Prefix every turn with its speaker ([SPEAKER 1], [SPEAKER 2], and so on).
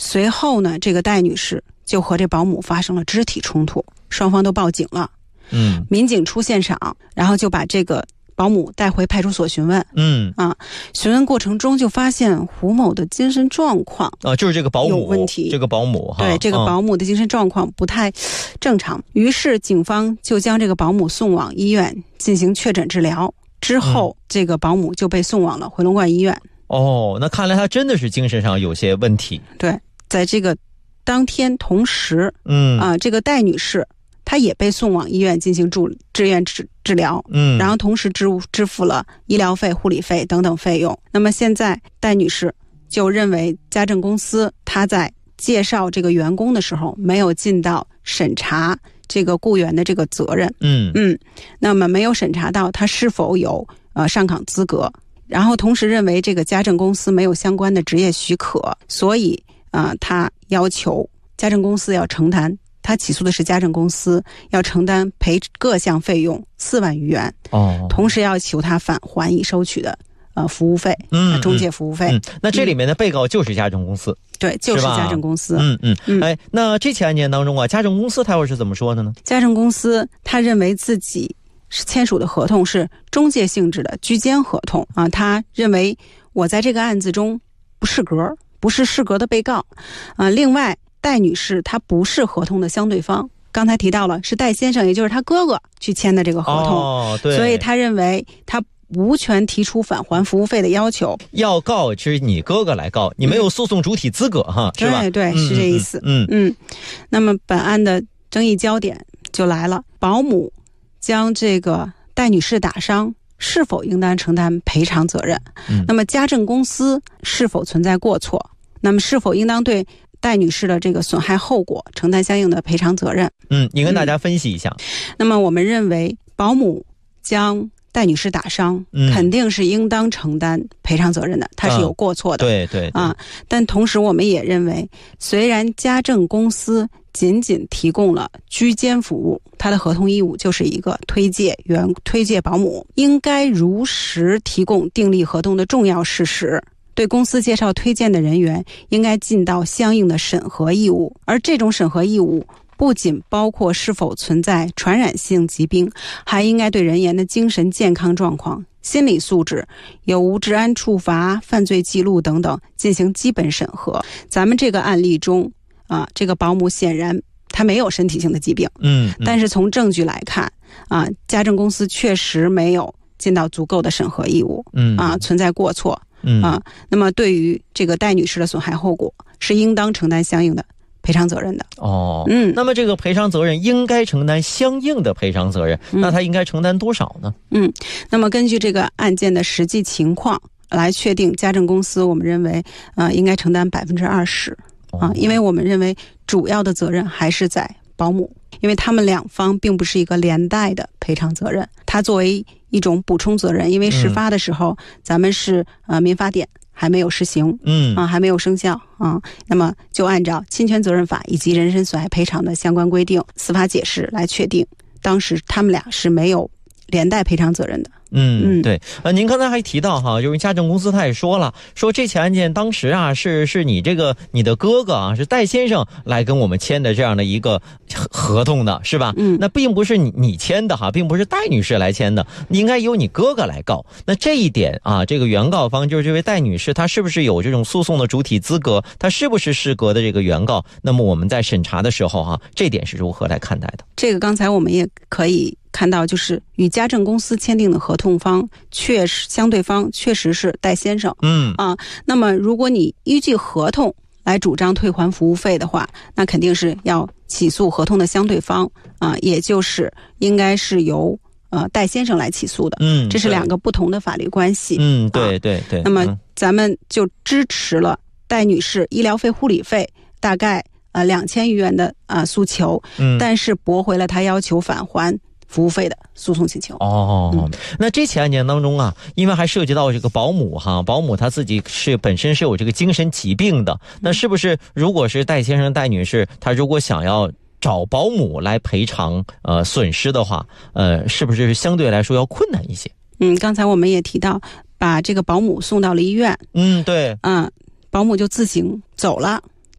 [SPEAKER 1] 随后呢，这个戴女士就和这保姆发生了肢体冲突，双方都报警了。民警出现场，然后就把这个保姆带回派出所询问。询问过程中就发现胡某的精神状况
[SPEAKER 2] 就是这个保姆
[SPEAKER 1] 有问题，
[SPEAKER 2] 这个保姆
[SPEAKER 1] 对这个保姆的精神状况不太正常。于是警方就将这个保姆送往医院进行确诊治疗，之后这个保姆就被送往了回龙观医院。
[SPEAKER 2] 那看来他真的是精神上有些问题。
[SPEAKER 1] 对，在这个当天同时这个戴女士她也被送往医院进行志愿治疗，然后同时支付了医疗费、护理费等等费用。那么现在戴女士就认为家政公司她在介绍这个员工的时候没有尽到审查这个雇员的这个责任。那么没有审查到他是否有上岗资格，然后同时认为这个家政公司没有相关的职业许可，所以他要求家政公司要承担，他起诉的是家政公司，要承担赔各项费用4万余元。同时要求他返还已收取的服务费，中介服务费。
[SPEAKER 2] 那这里面的被告就是家政公司。
[SPEAKER 1] 对，就是家政公司。
[SPEAKER 2] 那这起案件当中家政公司他又是怎么说的呢？
[SPEAKER 1] 家政公司他认为自己是签署的合同是中介性质的居间合同他认为我在这个案子中不适格，不是适格的被告另外戴女士她不是合同的相对方，刚才提到了是戴先生，也就是他哥哥去签的这个合同。
[SPEAKER 2] 对，
[SPEAKER 1] 所以他认为他无权提出返还服务费的要求，
[SPEAKER 2] 要告是你哥哥来告，你没有诉讼主体资格是吧？
[SPEAKER 1] 对，是这意思。那么本案的争议焦点就来了，保姆将这个戴女士打伤，是否应当承担赔偿责任？那么家政公司是否存在过错？那么是否应当对戴女士的这个损害后果承担相应的赔偿责任？
[SPEAKER 2] 你跟大家分析一下。
[SPEAKER 1] 那么我们认为保姆将戴女士打伤，肯定是应当承担赔偿责任的，他是有过错的。
[SPEAKER 2] 对
[SPEAKER 1] 但同时我们也认为，虽然家政公司仅仅提供了居间服务，他的合同义务就是一个推介保姆，应该如实提供订立合同的重要事实，对公司介绍推荐的人员应该尽到相应的审核义务，而这种审核义务不仅包括是否存在传染性疾病，还应该对人员的精神健康状况、心理素质、有无治安处罚、犯罪记录等等进行基本审核。咱们这个案例中这个保姆显然他没有身体性的疾病，但是从证据来看家政公司确实没有尽到足够的审核义务，存在过错，那么对于这个戴女士的损害后果是应当承担相应的赔偿责任的。
[SPEAKER 2] 那么这个赔偿责任应该承担相应的赔偿责任，那他应该承担多少呢？
[SPEAKER 1] 那么根据这个案件的实际情况来确定，家政公司我们认为应该承担20%因为我们认为主要的责任还是在保姆，因为他们两方并不是一个连带的赔偿责任，它作为一种补充责任，因为事发的时候咱们是民法典还没有实行，还没有生效那么就按照侵权责任法以及人身损害赔偿的相关规定司法解释来确定，当时他们俩是没有连带赔偿责任的。
[SPEAKER 2] 对，您刚才还提到就是家政公司他也说了，说这起案件当时是你的哥哥是戴先生来跟我们签的这样的一个合同的，是吧？那并不是你签的并不是戴女士来签的，应该由你哥哥来告。那这一点这个原告方就是这位戴女士，她是不是有这种诉讼的主体资格？她是不是适格的这个原告？那么我们在审查的时候这点是如何来看待的？
[SPEAKER 1] 这个刚才我们也可以看到，就是与家政公司签订的合同方相对方确实是戴先生。那么如果你依据合同来主张退还服务费的话，那肯定是要起诉合同的相对方也就是应该是由戴先生来起诉的。这是两个不同的法律关系。
[SPEAKER 2] 对。
[SPEAKER 1] 那么咱们就支持了戴女士医疗费、护理费大概2000余元的诉求，但是驳回了他要求返还服务费的诉讼请求。
[SPEAKER 2] 那这起案件当中因为还涉及到这个保姆保姆他自己本身是有这个精神疾病的，那是不是如果是戴先生戴女士他如果想要找保姆来赔偿损失的话，是不是相对来说要困难一些？
[SPEAKER 1] 刚才我们也提到把这个保姆送到了医院。
[SPEAKER 2] 对。
[SPEAKER 1] 保姆就自行走了。